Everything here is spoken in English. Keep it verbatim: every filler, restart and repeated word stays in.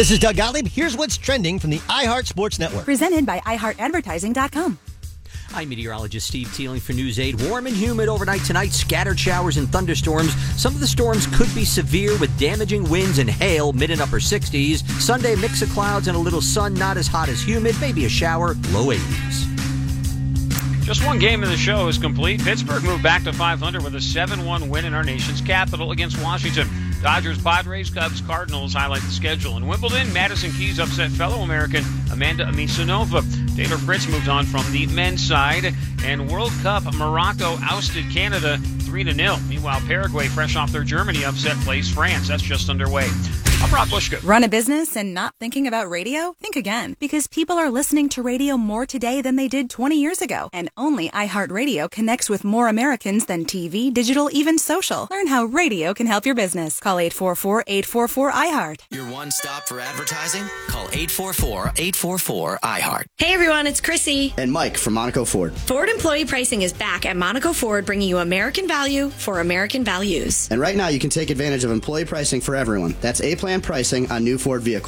This is Doug Gottlieb. Here's what's trending from the iHeart Sports Network. Presented by i heart advertising dot com. I'm meteorologist Steve Teeling for News eight. Warm and humid overnight tonight, scattered showers and thunderstorms. Some of the storms could be severe with damaging winds and hail, mid and upper sixties. Sunday, mix of clouds and a little sun, not as hot as humid, maybe a shower, low eighties. Just one game in the show is complete. Pittsburgh moved back to five hundred with a seven one win in our nation's capital against Washington. Dodgers, Padres, Cubs, Cardinals highlight the schedule. In Wimbledon, Madison Keys upset fellow American Amanda Anisimova. Taylor Fritz moved on from the men's side. And World Cup, Morocco ousted Canada three to nil. Meanwhile, Paraguay, fresh off their Germany upset, plays France. That's just underway. I'm Rob Bushka. Run a business and not thinking about radio? Think again, because people are listening to radio more today than they did twenty years ago. And only iHeartRadio connects with more Americans than T V, digital, even social. Learn how radio can help your business. Call eight four four, eight four four, I heart. Your one stop for advertising? Call eight four four, eight four four, I heart. Hey everyone, it's Chrissy. And Mike from Monaco Ford. Ford Employee Pricing is back at Monaco Ford, bringing you American value for American values. And right now you can take advantage of employee pricing for everyone. That's A-Plan pricing on new Ford vehicles.